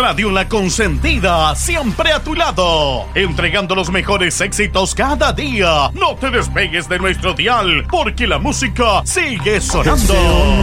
Radio La Consentida, siempre a tu lado, entregando los mejores éxitos cada día. No te despegues de nuestro dial, porque la música sigue sonando.